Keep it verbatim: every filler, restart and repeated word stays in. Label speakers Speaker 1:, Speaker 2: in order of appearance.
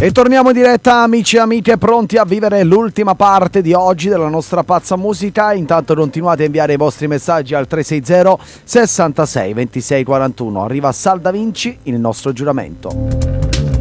Speaker 1: E torniamo in diretta, amici e amiche, pronti a vivere l'ultima parte di oggi della nostra pazza musica. Intanto continuate a inviare i vostri messaggi al tre sei zero sessantasei ventisei quarantuno. Arriva Sal Da Vinci, il nostro giuramento.